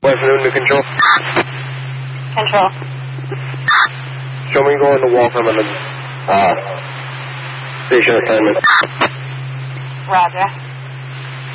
Afternoon to Control. Control. Show me going to Waltham and the station assignment. Roger.